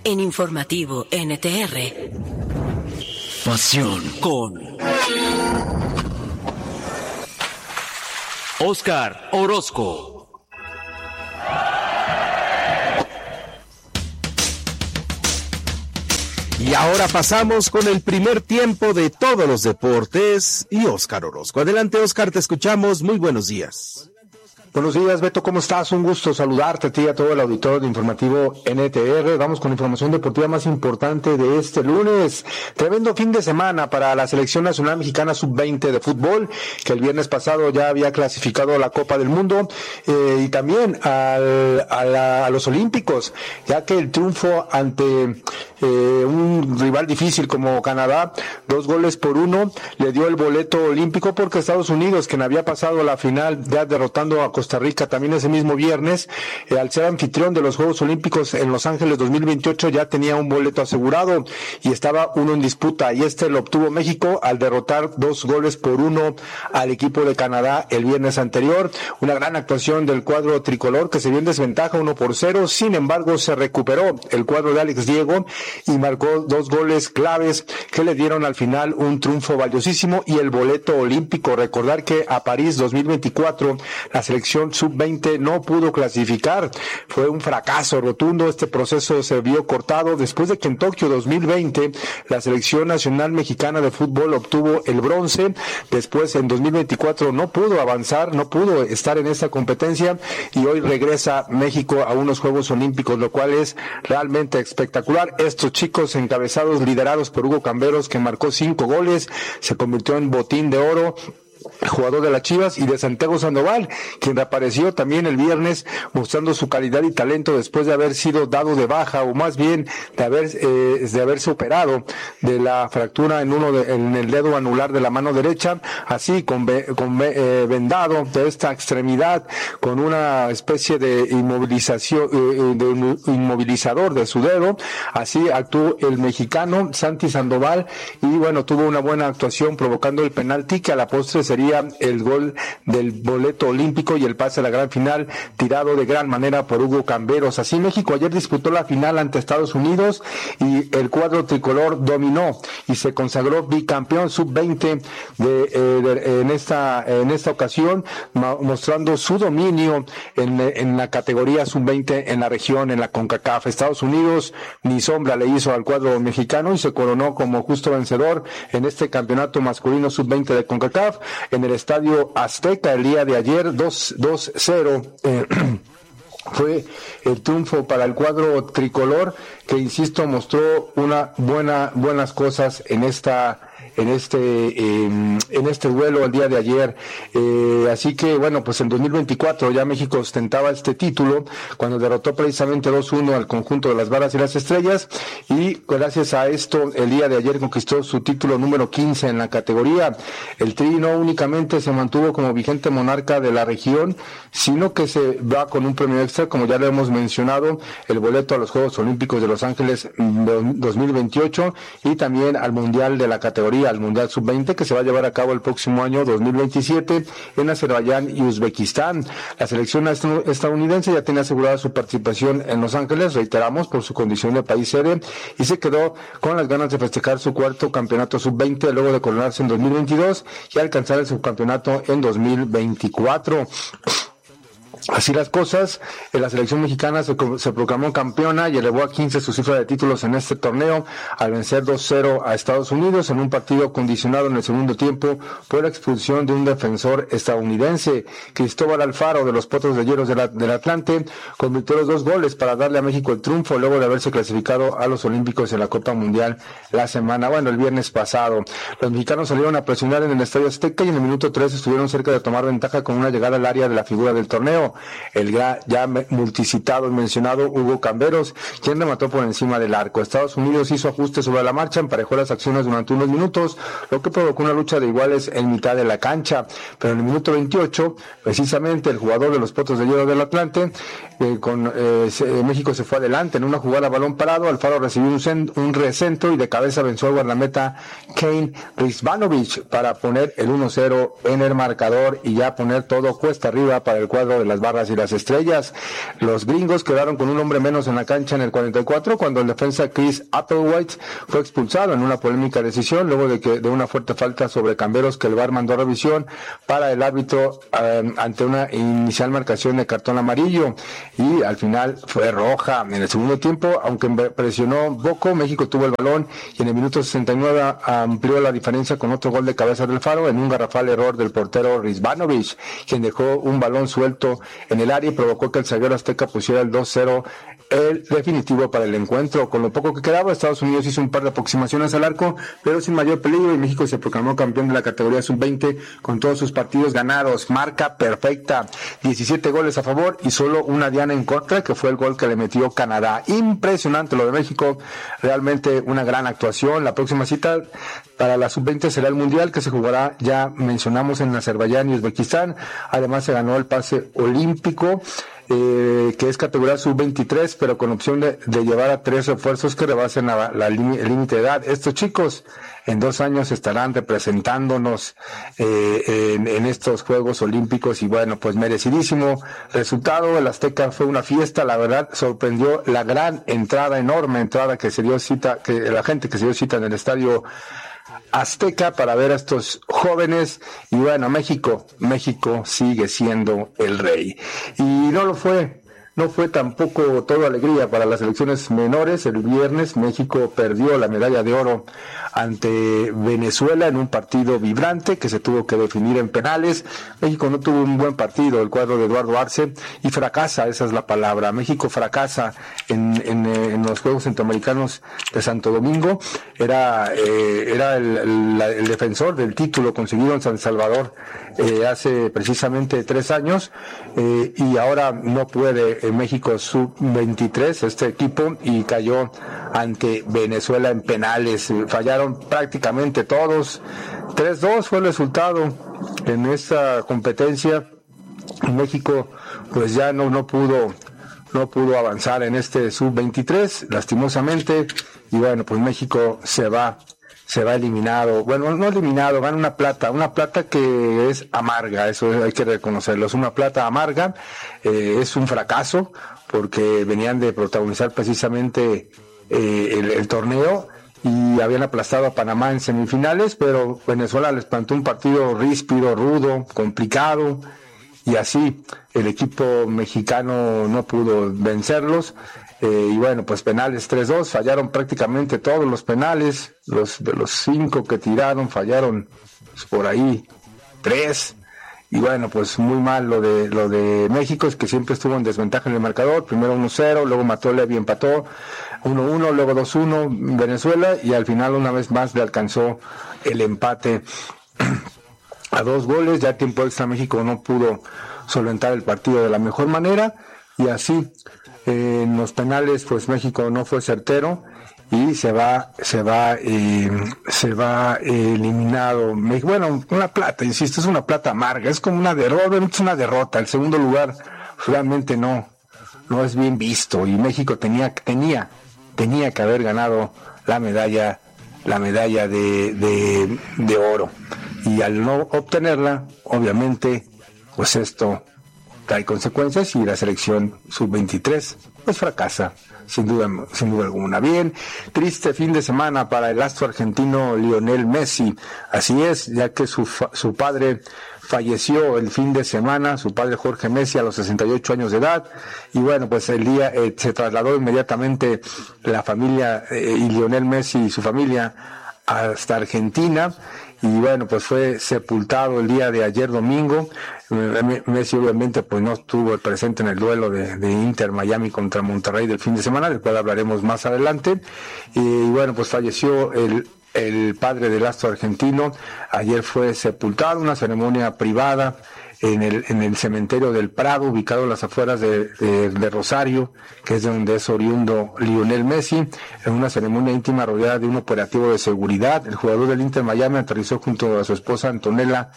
en Informativo NTR. Pasión con Oscar Orozco. Y ahora pasamos con el primer tiempo de todos los deportes y Oscar Orozco. Adelante, Oscar, te escuchamos. Muy buenos días. Buenos días, Beto, ¿cómo estás? Un gusto saludarte a ti y a todo el auditorio de Informativo NTR. Vamos con la información deportiva más importante de este lunes. Tremendo fin de semana para la Selección Nacional Mexicana Sub-20 de fútbol, que el viernes pasado ya había clasificado a la Copa del Mundo, y también a los Olímpicos, ya que el triunfo ante un rival difícil como Canadá, 2-1, le dio el boleto olímpico, porque Estados Unidos, quien había pasado a la final ya derrotando a Costa Rica también ese mismo viernes, al ser anfitrión de los Juegos Olímpicos en Los Ángeles 2028, ya tenía un boleto asegurado y estaba uno en disputa, y lo obtuvo México al derrotar 2-1 al equipo de Canadá el viernes anterior. Una gran actuación del cuadro tricolor, que se vio en desventaja 1-0, sin embargo se recuperó el cuadro de Alex Diego y marcó 2 goles claves que le dieron al final un triunfo valiosísimo y el boleto olímpico. Recordar que a París 2024 la selección sub-20 no pudo clasificar. Fue un fracaso rotundo. Este proceso se vio cortado después de que en Tokio 2020 la selección nacional mexicana de fútbol obtuvo el bronce. Después en 2024 no pudo avanzar, no pudo estar en esta competencia, y hoy regresa México a unos Juegos Olímpicos, lo cual es realmente espectacular. Estos chicos encabezados, liderados por Hugo Camberos, que marcó 5 goles, se convirtió en botín de oro, jugador de las Chivas, y de Santiago Sandoval, quien reapareció también el viernes mostrando su calidad y talento después de haber sido dado de baja, o más bien de haberse operado de la fractura en el dedo anular de la mano derecha, así con vendado de esta extremidad, con una especie de inmovilización, de inmovilizador de su dedo. Así actuó el mexicano Santi Sandoval, y bueno, tuvo una buena actuación provocando el penalti que a la postre sería el gol del boleto olímpico y el pase a la gran final, tirado de gran manera por Hugo Camberos. Así México ayer disputó la final ante Estados Unidos y el cuadro tricolor dominó y se consagró bicampeón sub-20 en esta ocasión, mostrando su dominio en la categoría sub-20 en la región, en la CONCACAF. Estados Unidos ni sombra le hizo al cuadro mexicano y se coronó como justo vencedor en este campeonato masculino sub-20 de CONCACAF en el Estadio Azteca el día de ayer. 2-0 fue el triunfo para el cuadro tricolor, que insisto mostró buenas cosas en este duelo el día de ayer. Así que bueno, pues en 2024 ya México ostentaba este título cuando derrotó precisamente 2-1 al conjunto de las Barras y las Estrellas, y gracias a esto el día de ayer conquistó su título número 15 en la categoría. El Tri no únicamente se mantuvo como vigente monarca de la región, sino que se va con un premio extra, como ya lo hemos mencionado, el boleto a los Juegos Olímpicos de Los Ángeles 2028 y también al Mundial de la categoría, al Mundial Sub-20, que se va a llevar a cabo el próximo año 2027 en Azerbaiyán y Uzbekistán. La selección estadounidense ya tiene asegurada su participación en Los Ángeles, reiteramos, por su condición de país sede, y se quedó con las ganas de festejar su cuarto campeonato Sub-20 luego de coronarse en 2022 y alcanzar el subcampeonato en 2024. Así las cosas, la selección mexicana se proclamó campeona y elevó a 15 su cifra de títulos en este torneo al vencer 2-0 a Estados Unidos en un partido condicionado en el segundo tiempo por la expulsión de un defensor estadounidense. Cristóbal Alfaro, de los Potros de Hierro del Atlante, convirtió los 2 goles para darle a México el triunfo luego de haberse clasificado a los Olímpicos en la Copa Mundial el viernes pasado. Los mexicanos salieron a presionar en el Estadio Azteca y en el minuto 3 estuvieron cerca de tomar ventaja con una llegada al área de la figura del torneo, el ya multicitado y mencionado Hugo Camberos, quien remató por encima del arco. Estados Unidos hizo ajustes sobre la marcha, emparejó las acciones durante unos minutos, lo que provocó una lucha de iguales en mitad de la cancha, pero en el minuto 28, precisamente el jugador de los Potros de Hierro del Atlante, México se fue adelante en una jugada a balón parado. Alfaro recibió un recentro y de cabeza venció al guardameta Kane Rizvanovic para poner el 1-0 en el marcador y ya poner todo cuesta arriba para el cuadro de las barras y las estrellas. Los gringos quedaron con un hombre menos en la cancha en el 44 cuando el defensa Chris Applewhite fue expulsado en una polémica decisión luego de una fuerte falta sobre Camberos que el VAR mandó a revisión para el árbitro ante una inicial marcación de cartón amarillo, y al final fue roja. En el segundo tiempo, aunque presionó poco, México tuvo el balón y en el minuto 69 amplió la diferencia con otro gol de cabeza del Faro en un garrafal error del portero Rizvanovich, quien dejó un balón suelto en el área y provocó que el zaguero azteca pusiera el 2-0, el definitivo para el encuentro. Con lo poco que quedaba, Estados Unidos hizo un par de aproximaciones al arco, pero sin mayor peligro, y México se proclamó campeón de la categoría sub-20 con todos sus partidos ganados. Marca perfecta, 17 goles a favor y solo una diana en contra, que fue el gol que le metió Canadá. Impresionante lo de México, realmente una gran actuación. La próxima cita para la sub-20 será el Mundial, que se jugará, ya mencionamos, en Azerbaiyán y Uzbekistán. Además se ganó el pase olímpico, que es categoría sub-23, pero con opción de llevar a 3 refuerzos que rebasen el límite de edad. Estos chicos en 2 años estarán representándonos en estos Juegos Olímpicos, y bueno, pues merecidísimo resultado. El Azteca fue una fiesta, la verdad sorprendió la gran entrada, enorme entrada que se dio cita, que la gente que se dio cita en el estadio Azteca para ver a estos jóvenes. Y bueno, México sigue siendo el rey, y no fue tampoco toda alegría para las selecciones menores. El viernes México perdió la medalla de oro ante Venezuela en un partido vibrante que se tuvo que definir en penales. México no tuvo un buen partido, el cuadro de Eduardo Arce, y fracasa, esa es la palabra. México fracasa en los Juegos Centroamericanos de Santo Domingo. Era el defensor del título conseguido en San Salvador hace precisamente 3 años, y ahora no puede en México sub-23 este equipo, y cayó ante Venezuela en penales. Fallaron prácticamente todos. 3-2 fue el resultado en esta competencia. México pues ya no pudo avanzar en este sub-23, lastimosamente, y bueno, pues México se va eliminado. Bueno, no eliminado, gana una plata que es amarga, eso hay que reconocerlo, es una plata amarga. Es un fracaso porque venían de protagonizar precisamente el torneo y habían aplastado a Panamá en semifinales, pero Venezuela les plantó un partido ríspido, rudo, complicado, y así el equipo mexicano no pudo vencerlos. Y bueno, pues penales 3-2, fallaron prácticamente todos los penales, de los 5 que tiraron, fallaron pues, por ahí 3, y bueno, pues muy mal lo de México, es que siempre estuvo en desventaja en el marcador, primero 1-0, luego Mató Levi empató 1-1, luego 2-1 Venezuela, y al final una vez más le alcanzó el empate a 2 goles, ya a tiempo extra México no pudo solventar el partido de la mejor manera, y así en los penales pues México no fue certero y se va eliminado. Bueno, una plata, insisto, es una plata amarga, es como una derrota. El segundo lugar realmente no es bien visto, y México tenía que haber ganado la medalla de oro, y al no obtenerla, obviamente, pues esto trae consecuencias, y la selección sub-23 pues fracasa sin duda alguna. Bien, triste fin de semana para el astro argentino Lionel Messi. Así es, ya que su padre falleció el fin de semana, su padre Jorge Messi, a los 68 años de edad, y bueno, pues el día se trasladó inmediatamente la familia y Lionel Messi y su familia hasta Argentina, y bueno, pues fue sepultado el día de ayer domingo. Messi obviamente pues no estuvo presente en el duelo de Inter Miami contra Monterrey del fin de semana, del cual hablaremos más adelante, y bueno, pues falleció el padre del astro argentino. Ayer fue sepultado, una ceremonia privada en el cementerio del Prado, ubicado en las afueras de Rosario, que es de donde es oriundo Lionel Messi, en una ceremonia íntima rodeada de un operativo de seguridad. El jugador del Inter Miami aterrizó junto a su esposa Antonella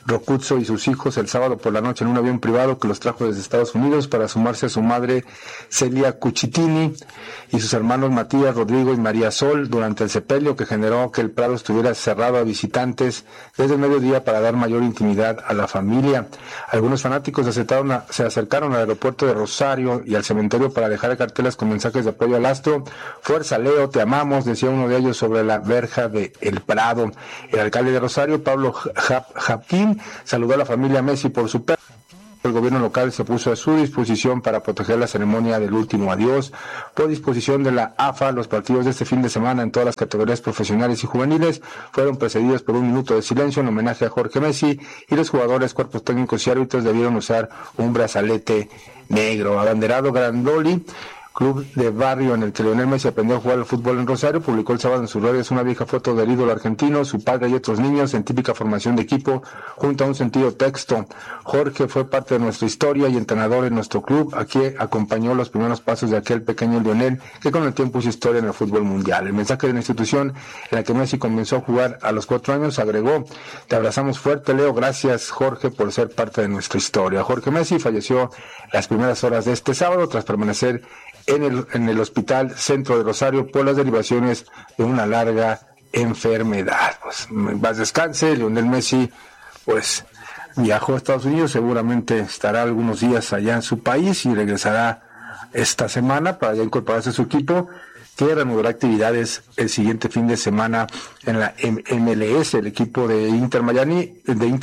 Rocuzzo y sus hijos el sábado por la noche en un avión privado que los trajo desde Estados Unidos para sumarse a su madre Celia Cucitini y sus hermanos Matías, Rodrigo y María Sol durante el sepelio que generó que el Prado estuviera cerrado a visitantes desde el mediodía para dar mayor intimidad a la familia. Algunos fanáticos se acercaron al aeropuerto de Rosario y al cementerio para dejar carteles con mensajes de apoyo al astro. Fuerza Leo, te amamos, decía uno de ellos sobre la verja de El Prado. El alcalde de Rosario, Pablo Japquín, saludó a la familia Messi por su perro. El gobierno local se puso a su disposición para proteger la ceremonia del último adiós. Por disposición de la AFA, los partidos de este fin de semana en todas las categorías profesionales y juveniles fueron precedidos por un minuto de silencio en homenaje a Jorge Messi, y los jugadores, cuerpos técnicos y árbitros debieron usar un brazalete negro. Abanderado Grandoli, club de barrio en el que Lionel Messi aprendió a jugar al fútbol en Rosario, publicó el sábado en sus redes una vieja foto del ídolo argentino, su padre y otros niños en típica formación de equipo, junto a un sentido texto. Jorge fue parte de nuestra historia y entrenador en nuestro club. Aquí acompañó los primeros pasos de aquel pequeño Lionel que con el tiempo hizo historia en el fútbol mundial. El mensaje de la institución en la que Messi comenzó a jugar a los 4 años agregó: te abrazamos fuerte, Leo, gracias Jorge por ser parte de nuestra historia. Jorge Messi falleció las primeras horas de este sábado tras permanecer en el Hospital Centro de Rosario por las derivaciones de una larga enfermedad. Pues más descanse. Lionel Messi pues viajó a Estados Unidos, seguramente estará algunos días allá en su país y regresará esta semana para ya incorporarse a su equipo, que reanudará actividades el siguiente fin de semana en la MLS. El equipo de Inter Miami,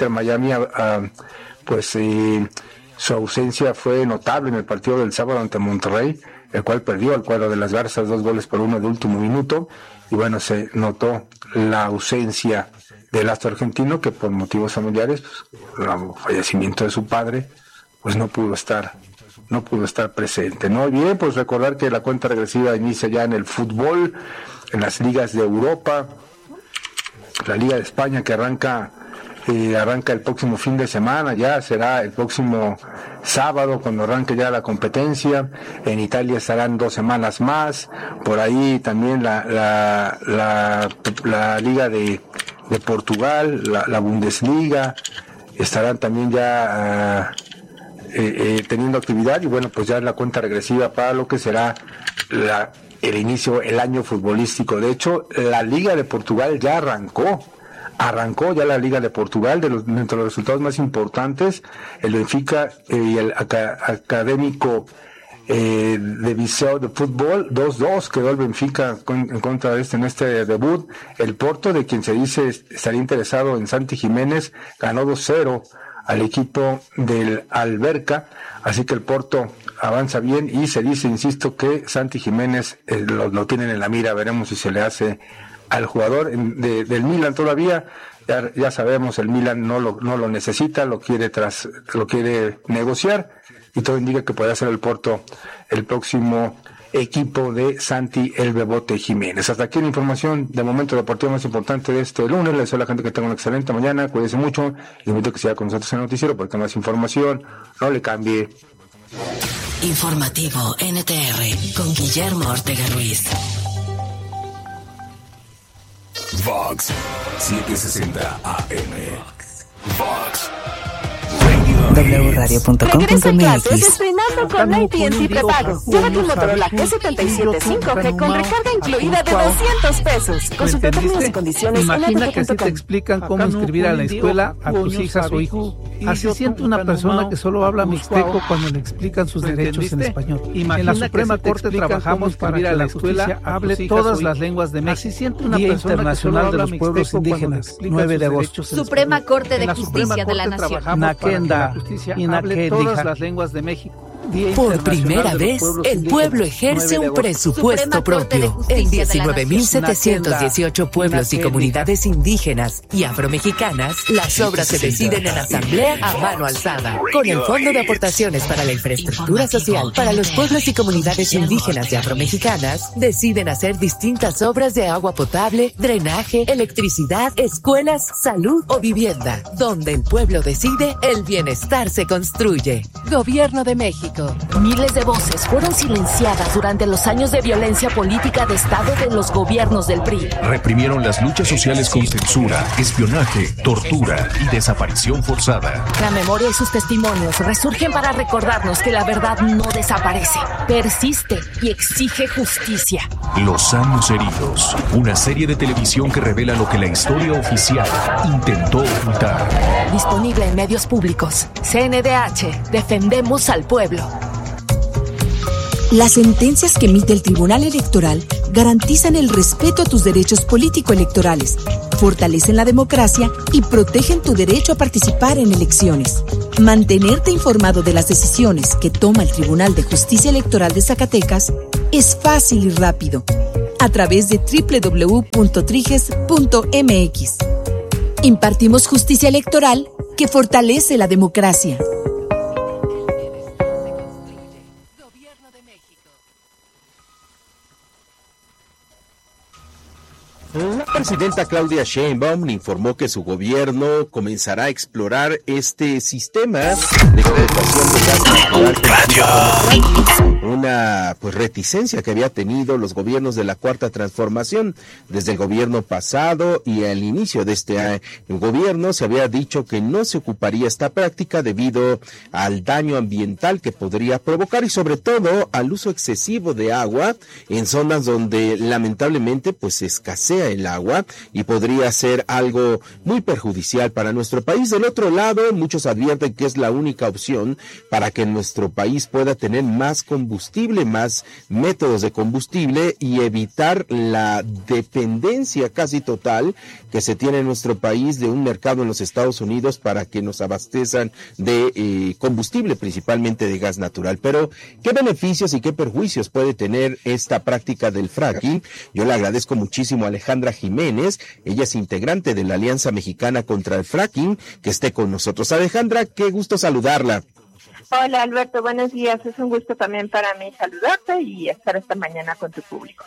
su ausencia fue notable en el partido del sábado ante Monterrey, el cual perdió al cuadro de las Garzas 2-1 de último minuto, y bueno, se notó la ausencia del astro argentino, que por motivos familiares, el fallecimiento de su padre, pues no pudo estar presente, ¿no? Bien, pues recordar que la cuenta regresiva inicia ya en el fútbol, en las ligas de Europa, la Liga de España que arranca el próximo fin de semana, ya será el próximo sábado cuando arranque ya la competencia. En Italia estarán 2 semanas más, por ahí también la Liga de Portugal, la Bundesliga, estarán también ya teniendo actividad, y bueno, pues ya es la cuenta regresiva para lo que será el inicio, el año futbolístico. De hecho, la Liga de Portugal ya arrancó ya la Liga de Portugal. Entre los resultados más importantes, el Benfica y el Académico de Viseu de fútbol, 2-2 quedó el Benfica en contra de en este debut. El Porto, de quien se dice estaría interesado en Santi Jiménez, ganó 2-0 al equipo del Alberca, así que el Porto avanza bien, y se dice, insisto, que Santi Jiménez lo tienen en la mira. Veremos si se le hace al jugador del Milan todavía. Ya sabemos, el Milan no lo necesita, lo quiere negociar, y todo indica que podrá ser el Porto el próximo equipo de Santi el Bebote Jiménez. Hasta aquí la información de momento deportivo más importante de este lunes. Les deseo a la gente que tenga una excelente mañana, cuídense mucho, y invito a que siga con nosotros en el noticiero porque más información, no le cambie. Informativo NTR con Guillermo Ortega Ruiz. Vox 760 AM. Vox Regresa a clases estrenando con AT&T prepago. Llévate un Motorola G77 5G con recarga incluida de $200. Consulta términos y condiciones. Imagina que así te explican cómo inscribir a la escuela a tus hijas o hijos. Así siente una persona que solo habla mixteco cuando le explican sus derechos en español. En la Suprema Corte trabajamos para que la justicia hable todas las lenguas de México. Día Internacional de los Pueblos Indígenas, 9 de agosto. Suprema Corte de Justicia de la Nación. Naquenda, y todas las lenguas de México. Por primera vez, el pueblo ejerce un presupuesto propio. En 19.718 pueblos y comunidades indígenas y afromexicanas, las obras se deciden en asamblea a mano alzada. Con el Fondo de Aportaciones para la Infraestructura Social para los pueblos y comunidades indígenas y afromexicanas, deciden hacer distintas obras de agua potable, drenaje, electricidad, escuelas, salud o vivienda. Donde el pueblo decide, el bienestar se construye. Gobierno de México. México. Miles de voces fueron silenciadas durante los años de violencia política de Estado de los gobiernos del PRI. Reprimieron las luchas sociales con censura, espionaje, tortura y desaparición forzada. La memoria y sus testimonios resurgen para recordarnos que la verdad no desaparece, persiste y exige justicia. Los años heridos, una serie de televisión que revela lo que la historia oficial intentó ocultar. Disponible en medios públicos. CNDH, defendemos al pueblo. Las sentencias que emite el Tribunal Electoral garantizan el respeto a tus derechos político-electorales, fortalecen la democracia y protegen tu derecho a participar en elecciones. Mantenerte informado de las decisiones que toma el Tribunal de Justicia Electoral de Zacatecas es fácil y rápido, a través de www.triges.mx. Impartimos justicia electoral que fortalece la democracia. La presidenta Claudia Sheinbaum informó que su gobierno comenzará a explorar este sistema de captación de gas natural, una reticencia que había tenido los gobiernos de la Cuarta Transformación. Desde el gobierno pasado y al inicio de este gobierno se había dicho que no se ocuparía esta práctica debido al daño ambiental que podría provocar y sobre todo al uso excesivo de agua en zonas donde lamentablemente escasea el agua y podría ser algo muy perjudicial para nuestro país. Del otro lado, muchos advierten que es la única opción para que nuestro país pueda tener más combustible, más métodos de combustible y evitar la dependencia casi total que se tiene en nuestro país de un mercado en los Estados Unidos para que nos abastezcan de combustible, principalmente de gas natural. Pero, ¿qué beneficios y qué perjuicios puede tener esta práctica del fracking? Yo le agradezco muchísimo a Alejandra Jiménez, ella es integrante de la Alianza Mexicana contra el Fracking, que esté con nosotros. Alejandra, qué gusto saludarla. Hola Alberto, buenos días, es un gusto también para mí saludarte y estar esta mañana con tu público.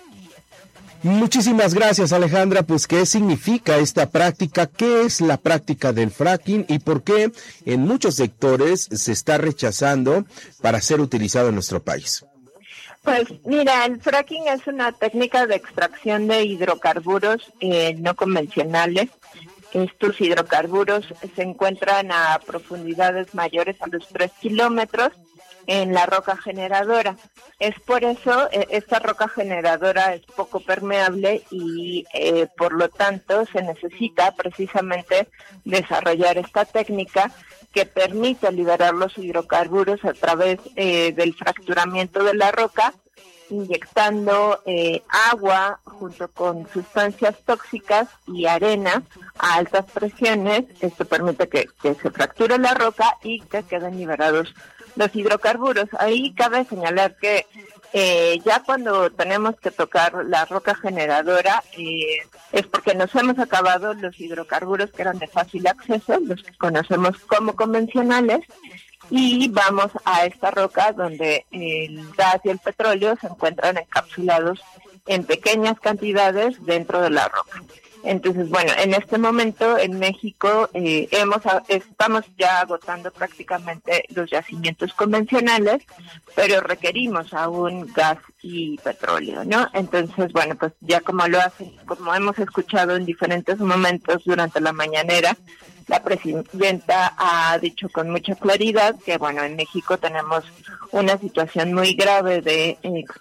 Muchísimas gracias, Alejandra. ¿Qué significa esta práctica? ¿Qué es la práctica del fracking y por qué en muchos sectores se está rechazando para ser utilizado en nuestro país? Pues mira, el fracking es una técnica de extracción de hidrocarburos no convencionales. Estos hidrocarburos se encuentran a profundidades mayores a los 3 kilómetros en la roca generadora. Es por eso, esta roca generadora es poco permeable y por lo tanto se necesita precisamente desarrollar esta técnica que permite liberar los hidrocarburos a través del fracturamiento de la roca, inyectando agua junto con sustancias tóxicas y arena a altas presiones. Esto permite que se fracture la roca y que queden liberados los hidrocarburos. Ahí cabe señalar que ya cuando tenemos que tocar la roca generadora es porque nos hemos acabado los hidrocarburos que eran de fácil acceso, los que conocemos como convencionales, y vamos a esta roca donde el gas y el petróleo se encuentran encapsulados en pequeñas cantidades dentro de la roca. Entonces, bueno, en este momento en México estamos ya agotando prácticamente los yacimientos convencionales, pero requerimos aún gas y petróleo, ¿no? Entonces, bueno, pues ya como hemos escuchado en diferentes momentos durante la mañanera, la presidenta ha dicho con mucha claridad que, bueno, en México tenemos una situación muy grave de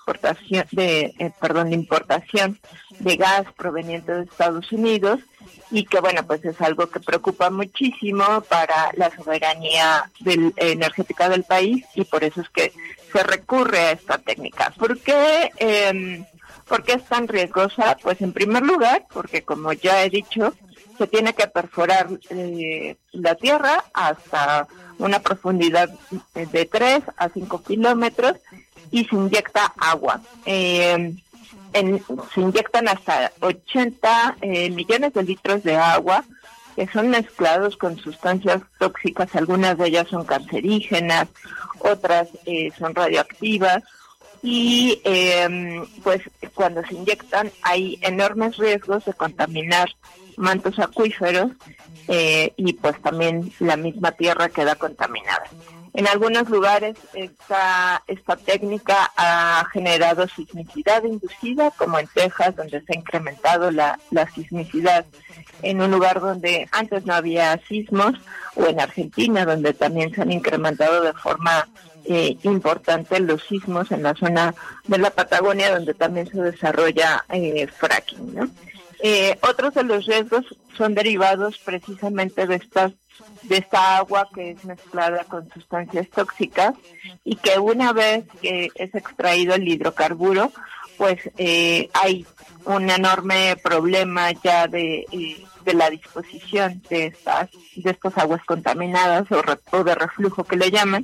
importación de gas proveniente de Estados Unidos y que, bueno, pues es algo que preocupa muchísimo para la soberanía energética del país y por eso es que se recurre a esta técnica. ¿Por qué es tan riesgosa? Pues en primer lugar, porque como ya he dicho, se tiene que perforar la tierra hasta una profundidad de 3 a 5 kilómetros y se inyecta agua. Se inyectan hasta 80 millones de litros de agua que son mezclados con sustancias tóxicas, algunas de ellas son cancerígenas, otras son radioactivas. Y pues cuando se inyectan hay enormes riesgos de contaminar mantos acuíferos y pues también la misma tierra queda contaminada. En algunos lugares esta técnica ha generado sismicidad inducida, como en Texas, donde se ha incrementado la sismicidad en un lugar donde antes no había sismos, o en Argentina, donde también se han incrementado de forma importante los sismos en la zona de la Patagonia, donde también se desarrolla fracking, ¿no? Otros de los riesgos son derivados precisamente de esta agua que es mezclada con sustancias tóxicas y que una vez que es extraído el hidrocarburo, pues hay un enorme problema ya de la disposición de estas aguas contaminadas o de reflujo que le llaman,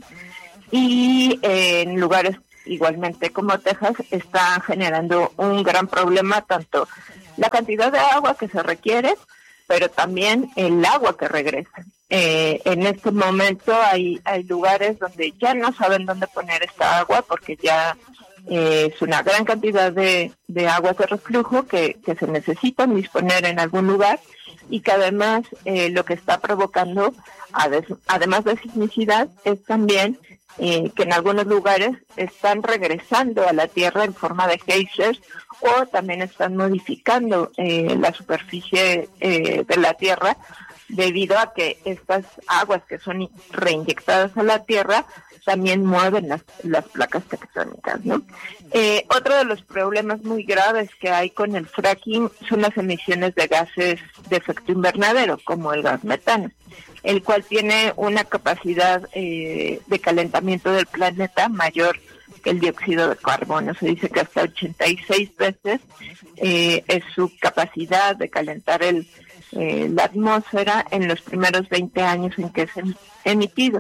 y en lugares igualmente como Texas está generando un gran problema, tanto la cantidad de agua que se requiere, pero también el agua que regresa. En este momento hay lugares donde ya no saben dónde poner esta agua porque ya es una gran cantidad de aguas de reflujo que se necesitan disponer en algún lugar, y que además lo que está provocando, además de sismicidad, es también que en algunos lugares están regresando a la tierra en forma de geysers, o también están modificando la superficie de la tierra debido a que estas aguas que son reinyectadas a la tierra también mueven las placas tectónicas, ¿no? Otro de los problemas muy graves que hay con el fracking son las emisiones de gases de efecto invernadero, como el gas metano, el cual tiene una capacidad de calentamiento del planeta mayor que el dióxido de carbono. Se dice que hasta 86 veces es su capacidad de calentar la atmósfera en los primeros 20 años en que es emitido.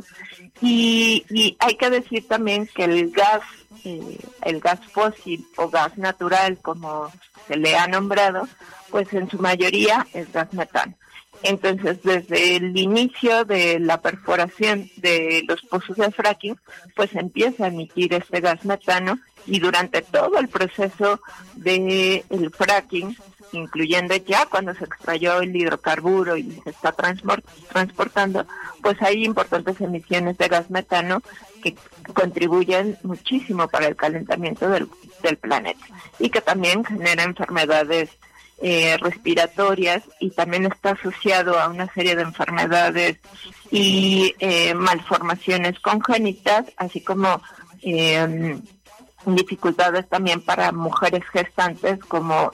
Y hay que decir también que el gas fósil o gas natural, como se le ha nombrado, pues en su mayoría es gas metano. Entonces, desde el inicio de la perforación de los pozos de fracking, pues empieza a emitir este gas metano, y durante todo el proceso del fracking, incluyendo ya cuando se extrayó el hidrocarburo y se está transportando, pues hay importantes emisiones de gas metano que contribuyen muchísimo para el calentamiento del planeta, y que también genera enfermedades respiratorias, y también está asociado a una serie de enfermedades y malformaciones congénitas, así como dificultades también para mujeres gestantes, como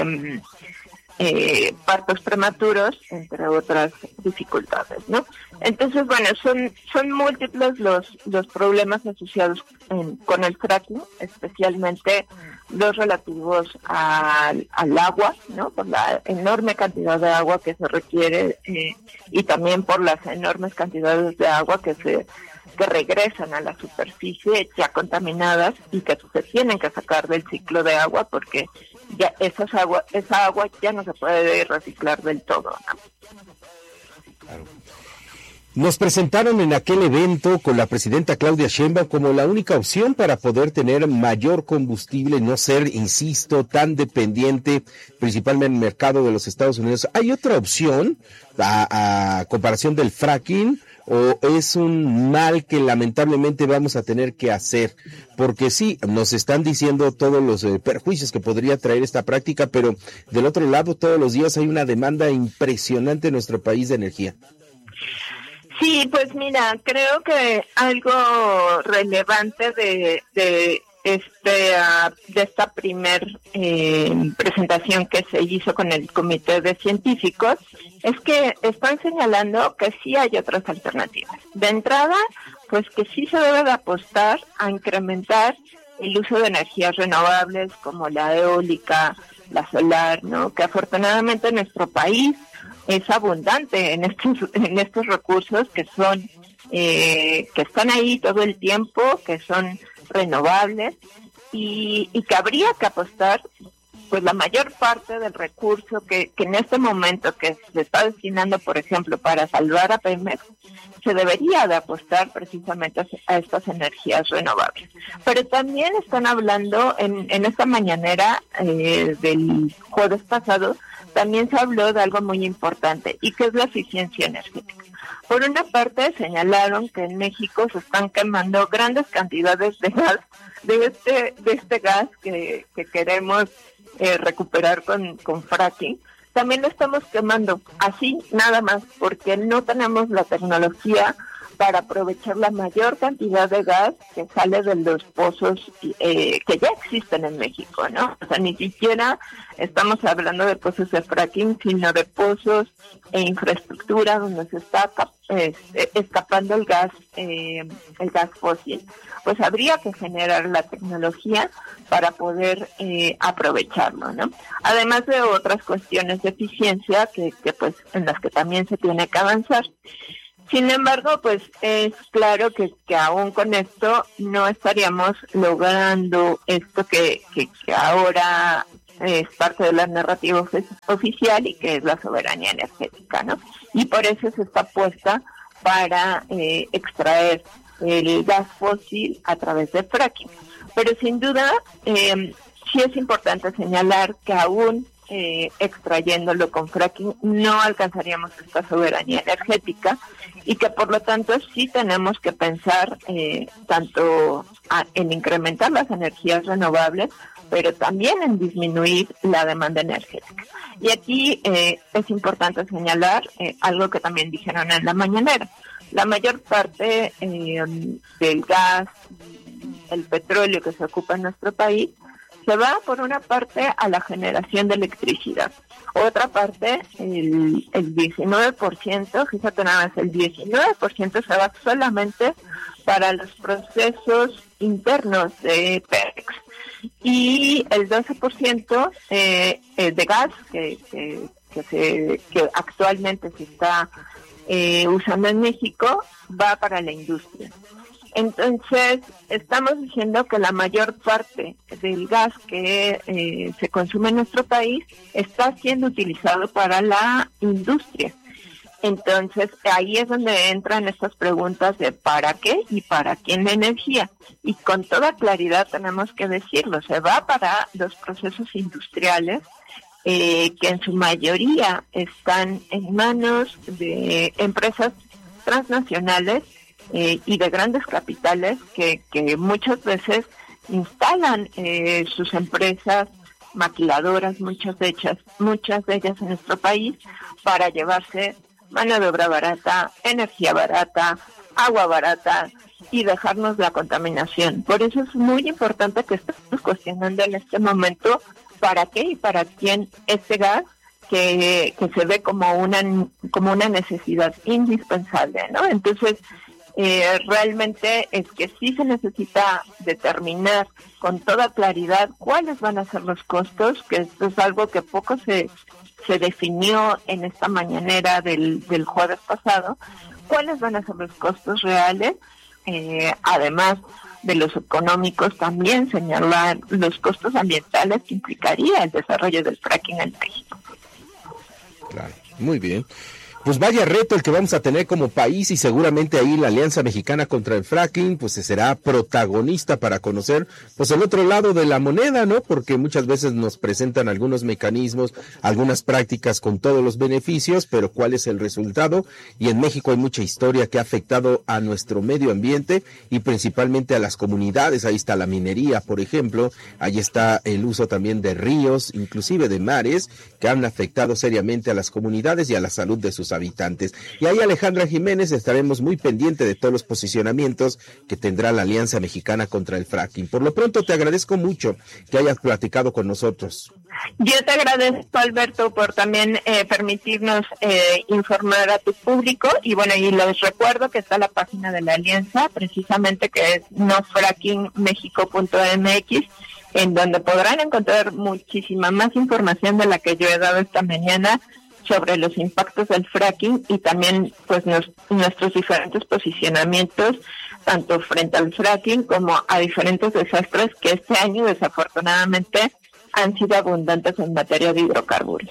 partos prematuros, entre otras dificultades, ¿no? Entonces, bueno, son múltiples los problemas asociados con el fracking, especialmente los relativos al agua, ¿no? Por la enorme cantidad de agua que se requiere, y también por las enormes cantidades de agua que regresan a la superficie ya contaminadas, y que se tienen que sacar del ciclo de agua porque ya esa agua ya no se puede reciclar del todo, ¿no? Claro. Nos presentaron en aquel evento con la presidenta Claudia Sheinbaum como la única opción para poder tener mayor combustible, no ser, insisto, tan dependiente, principalmente en el mercado de los Estados Unidos. ¿Hay otra opción a comparación del fracking, o es un mal que lamentablemente vamos a tener que hacer? Porque sí, nos están diciendo todos los perjuicios que podría traer esta práctica, pero del otro lado todos los días hay una demanda impresionante en nuestro país de energía. Sí, pues mira, creo que algo relevante de esta primer presentación que se hizo con el comité de científicos es que están señalando que sí hay otras alternativas. De entrada, pues que sí se debe de apostar a incrementar el uso de energías renovables como la eólica, la solar, ¿no? Que afortunadamente en nuestro país es abundante en estos recursos que están ahí todo el tiempo, que son renovables, y que habría que apostar pues la mayor parte del recurso que en este momento que se está destinando, por ejemplo, para salvar a Pemex, se debería de apostar precisamente a estas energías renovables. Pero también están hablando en esta mañanera del jueves pasado, también se habló de algo muy importante, y que es la eficiencia energética. Por una parte, señalaron que en México se están quemando grandes cantidades de gas, de este gas que queremos recuperar con fracking. También lo estamos quemando así, nada más, porque no tenemos la tecnología para aprovechar la mayor cantidad de gas que sale de los pozos que ya existen en México, ¿no? O sea, ni siquiera estamos hablando de pozos de fracking, sino de pozos e infraestructura donde se está escapando el gas fósil. Pues habría que generar la tecnología para poder aprovecharlo, ¿no? Además de otras cuestiones de eficiencia que pues en las que también se tiene que avanzar. Sin embargo, pues es claro que aún con esto no estaríamos logrando esto que ahora es parte de la narrativa oficial, y que es la soberanía energética, ¿no? Y por eso se está puesta para extraer el gas fósil a través de fracking. Pero sin duda, sí es importante señalar que aún extrayéndolo con fracking no alcanzaríamos esta soberanía energética, y que por lo tanto sí tenemos que pensar tanto en incrementar las energías renovables, pero también en disminuir la demanda energética. Y aquí es importante señalar algo que también dijeron en la mañanera. La mayor parte del gas, el petróleo que se ocupa en nuestro país, se va por una parte a la generación de electricidad. Otra parte, el 19%, fíjate nada más, el 19% se va solamente para los procesos internos de Pemex. Y el 12% de gas que actualmente se está usando en México va para la industria. Entonces, estamos diciendo que la mayor parte del gas que se consume en nuestro país está siendo utilizado para la industria. Entonces, ahí es donde entran estas preguntas de ¿para qué y para quién la energía? Y con toda claridad tenemos que decirlo, se va para los procesos industriales, que en su mayoría están en manos de empresas transnacionales, y de grandes capitales que muchas veces instalan sus empresas maquiladoras, muchas de ellas en nuestro país, para llevarse mano de obra barata, energía barata, agua barata, y dejarnos la contaminación. Por eso es muy importante que estemos cuestionando en este momento para qué y para quién este gas que se ve como una necesidad indispensable, ¿no? Entonces, realmente es que sí se necesita determinar con toda claridad cuáles van a ser los costos, que esto es algo que poco se definió en esta mañanera del jueves pasado, cuáles van a ser los costos reales, además de los económicos, también señalar los costos ambientales que implicaría el desarrollo del fracking en México. Claro, muy bien. Pues vaya reto el que vamos a tener como país, y seguramente ahí la Alianza Mexicana contra el Fracking pues será protagonista para conocer pues el otro lado de la moneda, ¿no? Porque muchas veces nos presentan algunos mecanismos, algunas prácticas con todos los beneficios, pero ¿cuál es el resultado? Y en México hay mucha historia que ha afectado a nuestro medio ambiente y principalmente a las comunidades. Ahí está la minería, por ejemplo, ahí está el uso también de ríos, inclusive de mares, que han afectado seriamente a las comunidades y a la salud de sus habitantes. Y ahí, Alejandra Jiménez, estaremos muy pendiente de todos los posicionamientos que tendrá la Alianza Mexicana contra el Fracking. Por lo pronto, te agradezco mucho que hayas platicado con nosotros. Yo te agradezco, Alberto, por también permitirnos informar a tu público, y bueno, y les recuerdo que está la página de la Alianza, precisamente, que es nofrackingmexico.mx, en donde podrán encontrar muchísima más información de la que yo he dado esta mañana sobre los impactos del fracking, y también pues nuestros diferentes posicionamientos tanto frente al fracking como a diferentes desastres que este año desafortunadamente han sido abundantes en materia de hidrocarburos.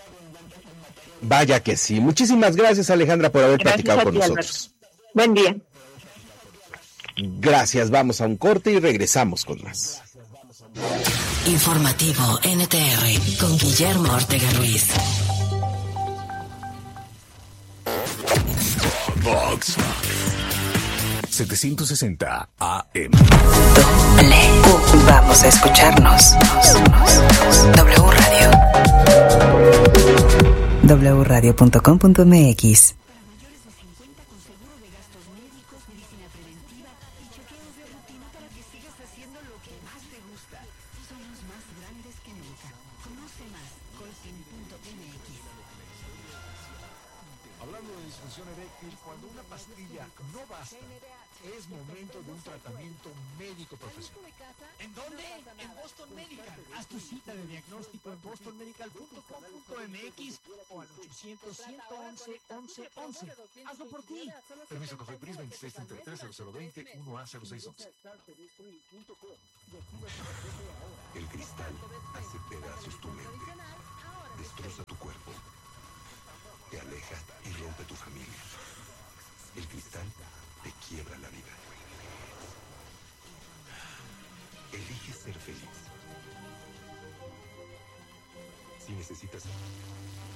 Vaya que sí. Muchísimas gracias, Alejandra, por haber platicado con nosotros. Alberto. Buen día. Gracias. Vamos a un corte y regresamos con más. Informativo NTR con Guillermo Ortega Ruiz. Vox 760 AM. Vamos a escucharnos. W Radio. wradio.com.mx. Hablando de disfunción eréctil, cuando una pastilla no basta, es momento de un tratamiento médico profesional. ¿En dónde? En Boston Medical. Haz tu cita de diagnóstico en bostonmedical.com.mx o al 800-111-1111. Hazlo por ti. Permiso COFEPRIS 2633-0020 1A0611. El cristal hace pedazos tu mente, destroza tu cuerpo, te aleja y rompe tu familia. El cristal te quiebra la vida. Elige ser feliz. Si necesitas